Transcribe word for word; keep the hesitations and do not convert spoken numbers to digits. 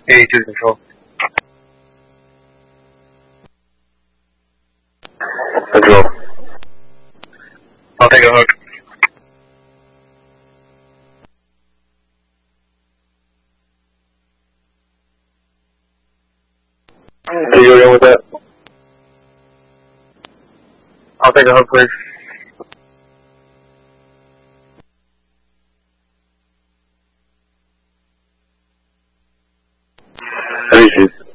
eighty-two control. Control. I'll take a hook. Are you in with that? I'll take a hook, please. How do you shoot?